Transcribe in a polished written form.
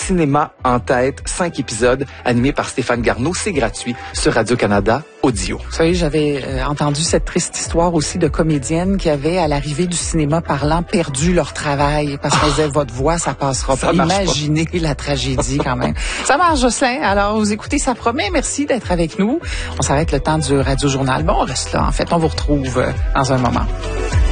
Cinéma en tête, 5 épisodes animés par Stéphane Garneau. C'est gratuit sur Radio-Canada Audio. Vous savez, j'avais entendu cette triste histoire aussi de comédiennes qui avaient, à l'arrivée du cinéma parlant, perdu leur travail parce qu'on disait votre voix, ça passera pas. Imaginez la tragédie quand même. Ça marche, Jocelyn. Alors, vous écoutez Ça promet. Merci d'être avec nous. On s'arrête le temps du Radio Journal. Bon, on reste là. En fait, on vous retrouve dans un moment.